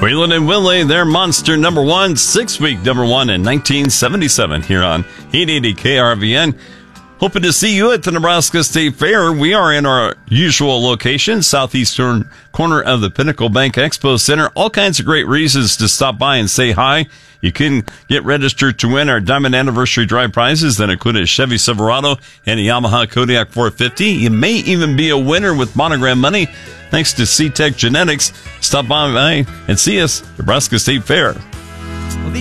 Waylon and Willie, their monster number one, 6-week number one in 1977 here on 880 KRVN. Hoping to see you at the Nebraska State Fair. We are in our usual location, southeastern corner of the Pinnacle Bank Expo Center. All kinds of great reasons to stop by and say hi. You can get registered to win our Diamond Anniversary Drive prizes that include a Chevy Silverado and a Yamaha Kodiak 450. You may even be a winner with Monogram money thanks to C-Tech Genetics. Stop by and see us, Nebraska State Fair.